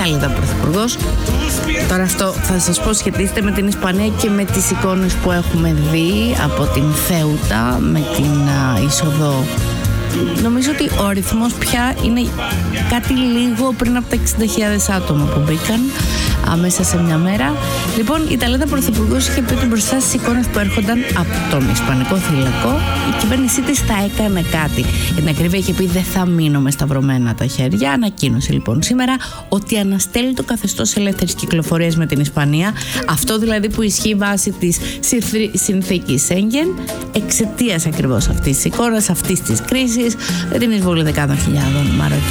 Ιταλίδα πρωθυπουργός. Τώρα αυτό θα σας πω σχετίζεται με την Ισπανία και με τις εικόνες που έχουμε δει από την Θέουτα με την είσοδο. Νομίζω ότι ο αριθμός πια είναι κάτι λίγο πριν από τα 60.000 άτομα που μπήκαν μέσα σε μια μέρα. Λοιπόν, η Ιταλίδα πρωθυπουργός είχε πει ότι μπροστά στις εικόνες που έρχονταν από τον Ισπανικό θηλυκό, η κυβέρνησή της θα έκανε κάτι. Για την ακρίβεια, είχε πει δεν θα μείνω με σταυρωμένα τα χέρια. Ανακοίνωσε λοιπόν σήμερα ότι αναστέλει το καθεστώς ελεύθερης κυκλοφορίας με την Ισπανία. Αυτό δηλαδή που ισχύει βάσει της συνθήκης Σέγγεν, εξαιτίας ακριβώς αυτής της εικόνας, αυτής της κρίσης, με την εισβολή δεκάδων χιλιάδων Μαροκινών.